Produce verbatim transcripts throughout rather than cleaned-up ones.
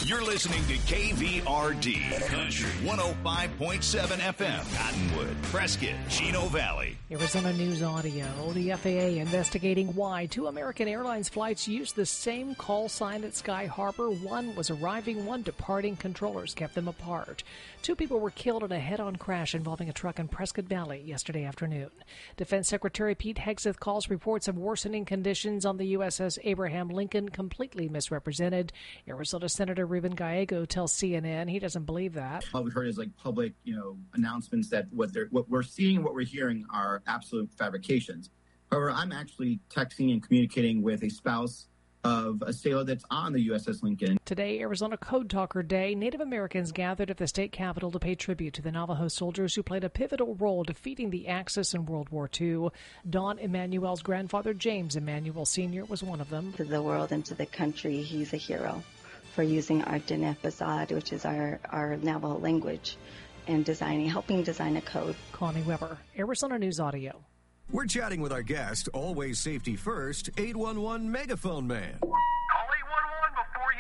You're listening to K V R D Country one oh five point seven F M, Cottonwood, Prescott, Chino Valley. Arizona News Audio. The F A A investigating why two American Airlines flights used the same call sign at Sky Harbor. One was arriving, one departing. Controllers kept them apart. Two people were killed in a head-on crash involving a truck in Prescott Valley yesterday afternoon. Defense Secretary Pete Hegseth calls reports of worsening conditions on the U S S Abraham Lincoln completely misrepresented. Arizona Senator Ruben Gallego tells C N N he doesn't believe that. All we've heard is like public, you know, announcements that what they're what we're seeing and what we're hearing are absolute fabrications. However, I'm actually texting and communicating with a spouse of a sailor that's on the U S S Lincoln. Today, Arizona Code Talker Day, Native Americans gathered at the state capitol to pay tribute to the Navajo soldiers who played a pivotal role defeating the Axis in World War Two. Don Emanuel's grandfather, James Emanuel Senior, was one of them. To the world and to the country, he's a hero for using our Dinepazad, which is our, our Navajo language, and designing, helping design a code. Connie Weber, Arizona News Audio. We're chatting with our guest, always safety first, eight one one Megaphone Man. Call eight one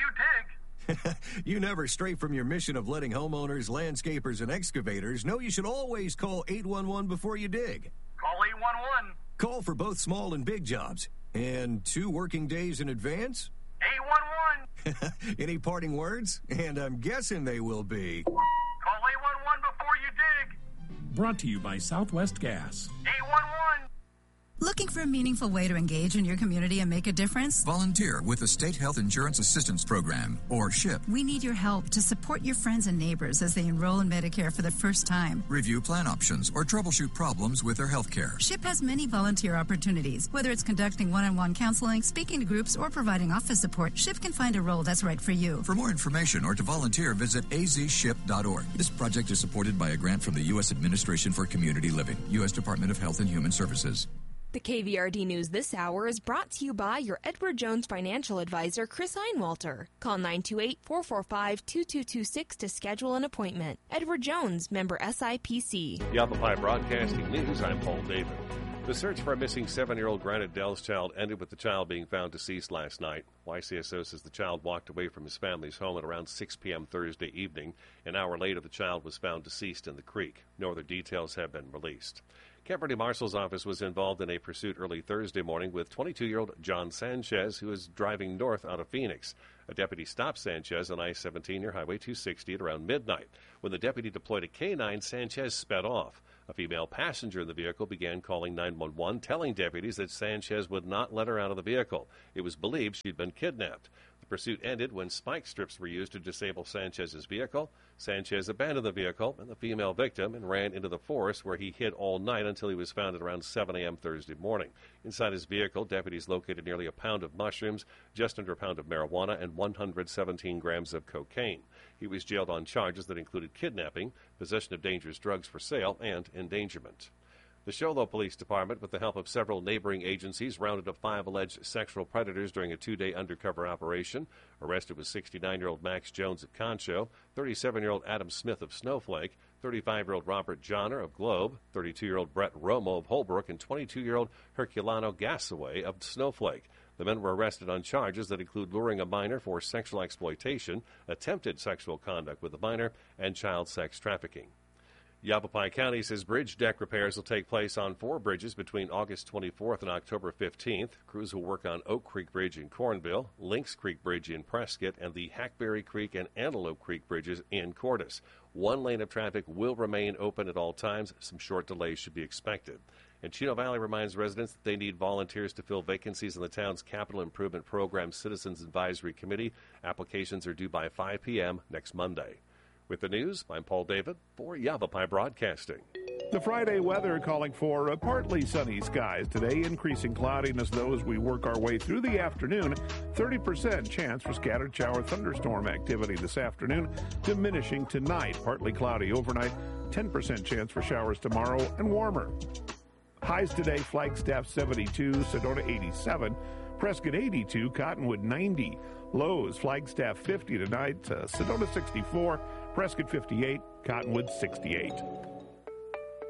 one before you dig. You never stray from your mission of letting homeowners, landscapers, and excavators know you should always call eight one one before you dig. Call eight one one. Call for both small and big jobs. And two working days in advance? eight one one. Any parting words? And I'm guessing they will be. Call eight one one before you dig. Brought to you by Southwest Gas. eight one one. Looking for a meaningful way to engage in your community and make a difference? Volunteer with the State Health Insurance Assistance Program, or SHIP. We need your help to support your friends and neighbors as they enroll in Medicare for the first time. Review plan options or troubleshoot problems with their health care. SHIP has many volunteer opportunities. Whether it's conducting one-on-one counseling, speaking to groups, or providing office support, SHIP can find a role that's right for you. For more information or to volunteer, visit a z ship dot org. This project is supported by a grant from the U S Administration for Community Living, U S Department of Health and Human Services. The K V R D News this hour is brought to you by your Edward Jones financial advisor, Chris Einwalter. Call nine two eight, four four five, two two two six to schedule an appointment. Edward Jones, member S I P C. Yavapai Broadcasting News, I'm Paul David. The search for a missing seven-year-old Granite Dells child ended with the child being found deceased last night. Y C S O says the child walked away from his family's home at around six p.m. Thursday evening. An hour later, the child was found deceased in the creek. No other details have been released. Kent County Marshal's office was involved in a pursuit early Thursday morning with twenty-two-year-old John Sanchez, who was driving north out of Phoenix. A deputy stopped Sanchez on I seventeen near Highway two sixty at around midnight. When the deputy deployed a K nine, Sanchez sped off. A female passenger in the vehicle began calling nine one one, telling deputies that Sanchez would not let her out of the vehicle. It was believed she'd been kidnapped. The pursuit ended when spike strips were used to disable Sanchez's vehicle. Sanchez abandoned the vehicle and the female victim and ran into the forest, where he hid all night until he was found at around seven a.m. Thursday morning. Inside his vehicle, deputies located nearly a pound of mushrooms, just under a pound of marijuana, and one hundred seventeen grams of cocaine. He was jailed on charges that included kidnapping, possession of dangerous drugs for sale, and endangerment. The Show Low Police Department, with the help of several neighboring agencies, rounded up five alleged sexual predators during a two-day undercover operation. Arrested was sixty-nine-year-old Max Jones of Concho, thirty-seven-year-old Adam Smith of Snowflake, thirty-five-year-old Robert Johnner of Globe, thirty-two-year-old Brett Romo of Holbrook, and twenty-two-year-old Herculano Gasaway of Snowflake. The men were arrested on charges that include luring a minor for sexual exploitation, attempted sexual conduct with a minor, and child sex trafficking. Yavapai County says bridge deck repairs will take place on four bridges between August twenty-fourth and October fifteenth. Crews will work on Oak Creek Bridge in Cornville, Lynx Creek Bridge in Prescott, and the Hackberry Creek and Antelope Creek bridges in Cordis. One lane of traffic will remain open at all times. Some short delays should be expected. And Chino Valley reminds residents that they need volunteers to fill vacancies in the town's Capital Improvement Program Citizens Advisory Committee. Applications are due by five p.m. next Monday. With the news, I'm Paul David for Yavapai Broadcasting. The Friday weather calling for a partly sunny skies today, increasing cloudiness though as we work our way through the afternoon. thirty percent chance for scattered shower thunderstorm activity this afternoon, diminishing tonight. Partly cloudy overnight, ten percent chance for showers tomorrow, and warmer. Highs today, Flagstaff seventy-two, Sedona eighty-seven, Prescott eighty-two, Cottonwood ninety. Lows, Flagstaff fifty tonight, uh, Sedona sixty-four, Prescott fifty-eight, Cottonwood sixty-eight.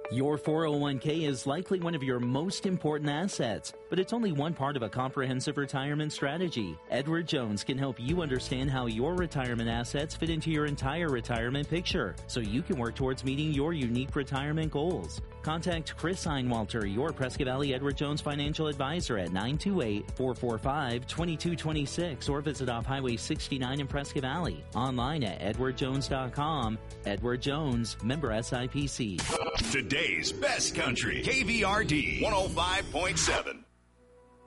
Your four oh one k is likely one of your most important assets, but it's only one part of a comprehensive retirement strategy. Edward Jones can help you understand how your retirement assets fit into your entire retirement picture, so you can work towards meeting your unique retirement goals. Contact Chris Einwalter, your Prescott Valley Edward Jones financial advisor at nine two eight, four four five, two two two six or visit off Highway sixty-nine in Prescott Valley. Online at edward jones dot com. Edward Jones, member S I P C. Today's best country, K V R D one oh five point seven.